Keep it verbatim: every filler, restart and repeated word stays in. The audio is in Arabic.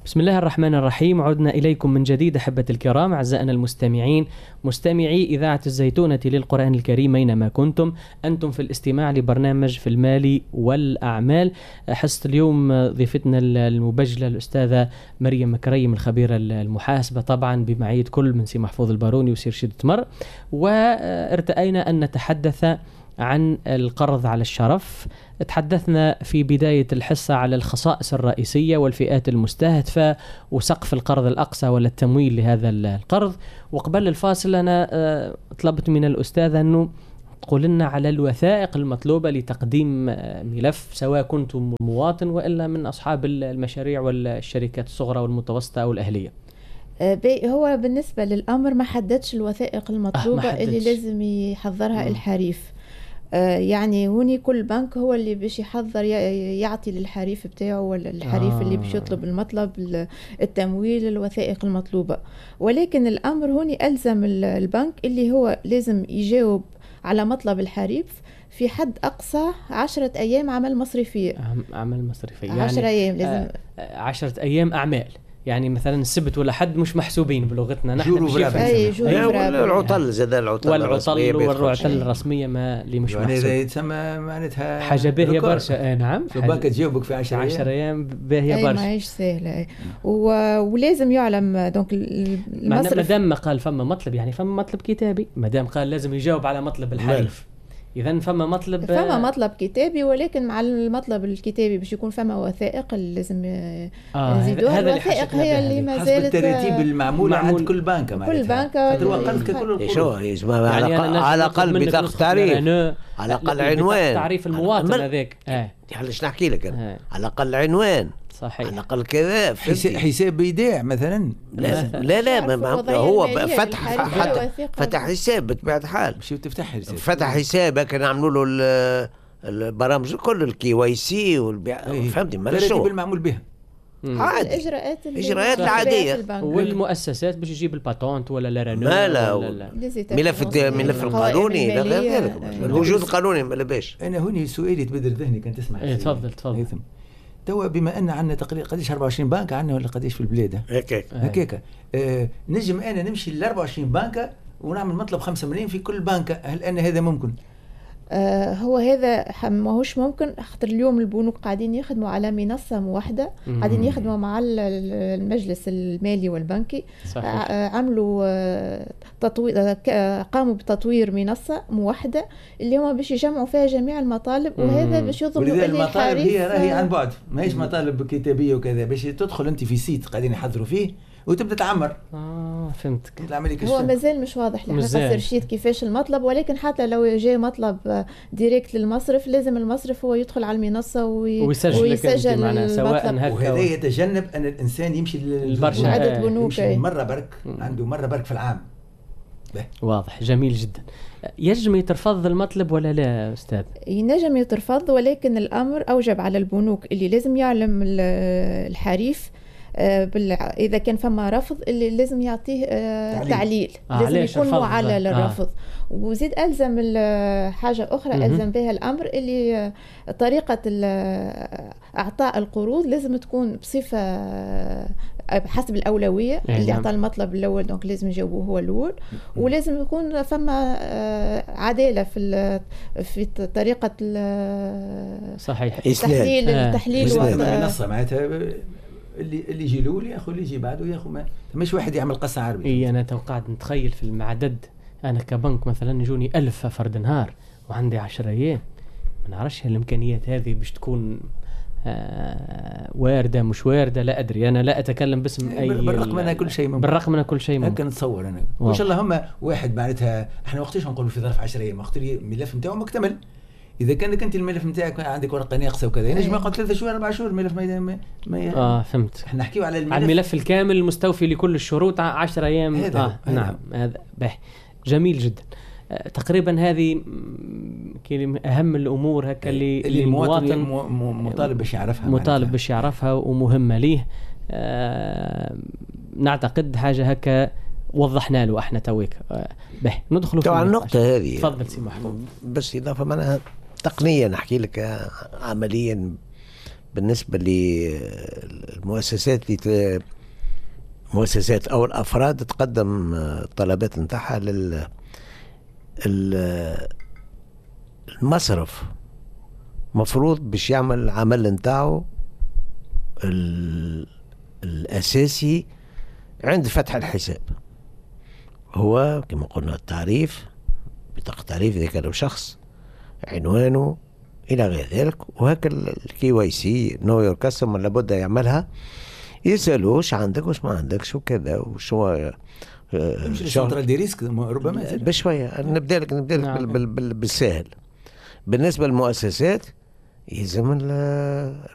بسم الله الرحمن الرحيم. عدنا إليكم من جديد أحبة الكرام أعزائنا المستمعين، مستمعي إذاعة الزيتونة للقرآن الكريم أينما كنتم. أنتم في الاستماع لبرنامج في المال والأعمال. حصة اليوم ضيفتنا المبجلة الأستاذة مريم مكريم الخبيرة المحاسبة، طبعا بمعية كل من سي محفوظ الباروني وسير شدة مر، وارتأينا أن نتحدث عن القرض على الشرف. تحدثنا في بداية الحصة على الخصائص الرئيسية والفئات المستهدفة وسقف القرض الأقصى ولا التمويل لهذا القرض. وقبل الفاصل أنا طلبت من الأستاذة أنه تقول لنا على الوثائق المطلوبة لتقديم ملف، سواء كنتم مواطن وإلا من أصحاب المشاريع والشركات الصغرى والمتوسطة أو الأهلية. هو بالنسبة للأمر ما حددش الوثائق المطلوبة آه اللي لازم يحضرها م. الحريف. يعني هوني كل بنك هو اللي باش يحضر يعطي للحريف بتاعه ولا الحريف آه. اللي باش يطلب المطلب التمويل الوثائق المطلوبة، ولكن الأمر هوني ألزم البنك اللي هو لازم يجاوب على مطلب الحريف في حد أقصى عشرة أيام عمل مصرفية. عمل مصرفية يعني عشرة أيام لازم آه عشرة أيام أعمال، يعني مثلا السبت ولا حد مش محسوبين بلغتنا نحن. العطل زاد العطل والعطل والعطل الرسمية ما اللي مش محسوب. يعني يتسمى معناتها حاجة باهية برشا. آه نعم. البنك تجاوبك في عشرة عشرة أيام باهية برشا. ما هيش سهلة. و... ولازم يعلم دونك المصرف. ما دام ما قال فما مطلب، يعني فما مطلب كتابي، ما دام قال لازم يجاوب على مطلب الحريف، إذن فما مطلب فما مطلب كتابي، ولكن مع المطلب الكتابي باش يكون فما وثائق اللي لازم آه نزيدوها. الوثائق هي اللي ما زالت حسب الترتيب المعمول عند كل بنك. كل بنك على على الأقل بطاقة تعريف، على الأقل عنوان، تعريف المواطن هذاك. اه علاش نحكي لك أنا على الأقل عنوان، صحيح، على الأقل كذا حساب ايداع مثلا. لا لا لا ما هو فتح حتى فتح حساب بطبيعة الحال. مش تفتح حساب، فتح حسابك نعملوا له البرامج كل الكي واي سي والبيع. فهمتني ما الترتيب المعمول بها عادي. الإجراءات الإجراءات العادية. والمؤسسات باش يجيب الباتونت ولا لا رانو لا لا ملف الملف القانوني لا غير ذلك الوجود القانوني ما لباش. أنا هوني سؤالي تبدل ذهني كان تسمح. ايه تفضل تفضل. توا بما أن عندنا تقريبا قديش أربعة وعشرين بنك عندنا ولا قديش في البلاد هكاك هكاك آه نجم أنا نمشي ل أربعة وعشرين بنك ونعمل مطلب خمسة مليون في كل بنك؟ هل أن هذا ممكن؟ آه هو هذا ماهوش ممكن، خاطر اليوم البنوك قاعدين يخدموا على منصة موحدة، قاعدين يخدموا مع المجلس المالي والبنكي. آه عملوا آه تطوير، آه قاموا بتطوير منصة موحدة اللي هم باش يجمعوا فيها جميع المطالب، وهذا باش يضمنوا اللي المطالب هي راهي عن بعد، ما هيش مطالب كتابية وكذا، باش تدخل أنت في سيت قاعدين يحضروا فيه وتبدأ تعمر. آه فهمتك. هو مازال مش واضح لحقيقة الرشيد كيفاش المطلب، ولكن حتى لو جاء مطلب ديريكت للمصرف لازم المصرف هو يدخل على المنصة وي... ويسجل, ويسجل المطلب. سواء هكا وهذا يتجنب أن الإنسان يمشي للبرشا عدد بنوك مرة برك عنده مرة برك في العام. به. واضح جميل جدا. يجب يترفض المطلب ولا لا أستاذ؟ ينجم يترفض، ولكن الأمر أوجب على البنوك اللي لازم يعلم الحريف آه إذا كان فما رفض اللي لازم يعطيه آه تعليل, تعليل. آه لازم يكون معلل للرفض. آه. وزيد ألزم حاجة أخرى م-م. ألزم بها الأمر اللي آه طريقة إعطاء القروض لازم تكون بصفة آه حسب الأولوية. يعني اللي أعطى المطلب الأول دونك لازم يجاوبوه هو الأول، ولازم يكون فما آه عدالة في في طريقة صحيح التحليل آه. التحليل المنصة معناتها اللي اللي يجي له ياخذ، اللي يجي بعده ياخذ، ما مش واحد يعمل قصة عربي. اي انا توقعت نتخيل في المعدد، انا كبنك مثلا يجوني ألف فرد نهار وعندي عشرة ايام، ما نعرفش الامكانيات هذه باش تكون آه واردة مش واردة، لا ادري، انا لا اتكلم باسم اي. بالرغم من كل شيء ممكن، بالرغم من كل شيء ممكن. هكا نتصور انا ان شاء الله هم واحد معناتها احنا وقتاش نقولوا في ظرف عشرة ايام، وقت الملف نتاعو مكتمل. إذا كانك أنت الملف نتاعك عندك ورقة ناقصة وكذا ينجم يقعد ثلاثة شهور أربع شهور الملف ما ما, ما آه فهمت. إحنا نحكيو على الملف على الملف الكامل المستوفي لكل الشروط عشر أيام. هذا آه هذا نعم هذا به جميل جدا. آه تقريبا هذه أهم الأمور هكا اللي اللي المواطن مطالب باش يعرفها، مطالب باش يعرفها ومهمة ليه. آه نعتقد حاجة هكا وضحنا له احنا تويك. آه به ندخلوا في النقطة هذه. تفضل سي محمود. بس إضافة منها تقنيا نحكي لك عمليا بالنسبة للمؤسسات اللي مؤسسات أو الأفراد تقدم الطلبات نتاعها لل المصرف مفروض باش يعمل العمل نتاعو الأساسي عند فتح الحساب، هو كما قلنا التعريف، بطاقة تعريف إذا كان شخص، عنوانه إلى غير ذلك. وهكا الكي واي سي نو يور كاستمر لابد يعملها، يسألوش عندك وش ما عندكش وكذا وشو مش سنترال دي ريسك ربما بشوية. نبدأ لك نبدأ لك نعم. بالسهل. بالنسبة للمؤسسات يلزم